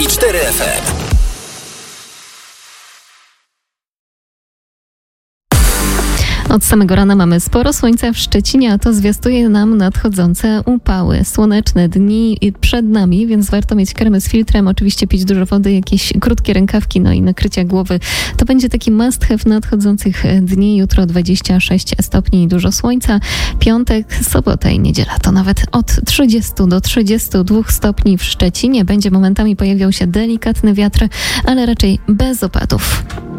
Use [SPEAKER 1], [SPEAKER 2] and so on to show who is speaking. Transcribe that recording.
[SPEAKER 1] 104 FM.
[SPEAKER 2] Od samego rana mamy sporo słońca w Szczecinie, a to zwiastuje nam nadchodzące upały. Słoneczne dni przed nami, więc warto mieć kremy z filtrem, oczywiście pić dużo wody, jakieś krótkie rękawki, no i nakrycia głowy. To będzie taki must have nadchodzących dni. Jutro 26 stopni i dużo słońca. Piątek, sobota i niedziela to nawet od 30 do 32 stopni w Szczecinie. Będzie momentami pojawiał się delikatny wiatr, ale raczej bez opadów.